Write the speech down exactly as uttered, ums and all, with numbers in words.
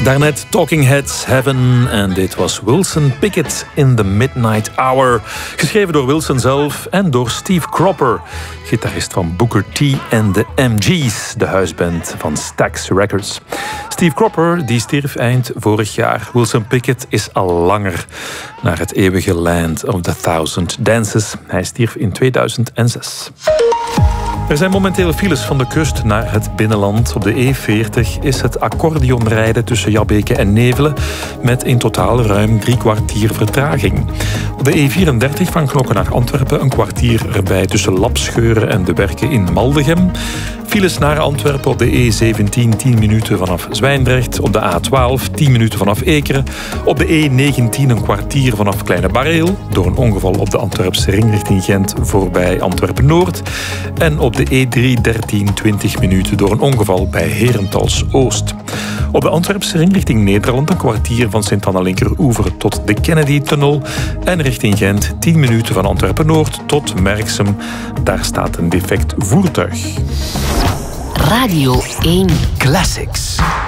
Daarnet Talking Heads, Heaven. En dit was Wilson Pickett in the Midnight Hour. Geschreven door Wilson zelf en door Steve Cropper, gitarist van Booker T en de M G's, de huisband van Stax Records. Steve Cropper die stierf eind vorig jaar. Wilson Pickett is al langer naar het eeuwige Land of the Thousand Dances. Hij stierf in tweeduizend zes. Er zijn momenteel files van de kust naar het binnenland. Op de E veertig is het accordeonrijden tussen Jabbeke en Nevelen met in totaal ruim drie kwartier vertraging. Op de E vierendertig van Knokke naar Antwerpen een kwartier erbij tussen Lapscheuren en de Werken in Maldegem. Files naar Antwerpen op de E zeventien tien minuten vanaf Zwijndrecht. Op de A twaalf tien minuten vanaf Ekeren. Op de E negentien een kwartier vanaf Kleine Barreel. Door een ongeval op de Antwerpse ring richting Gent voorbij Antwerpen-Noord. En op de E drie dertien twintig minuten door een ongeval bij Herentals Oost. Op de Antwerpse ring richting Nederland een kwartier van Sint-Anna-Linkeroever tot de Kennedy-tunnel. En richting Gent tien minuten van Antwerpen-Noord tot Merksem. Daar staat een defect voertuig. Radio één Classics.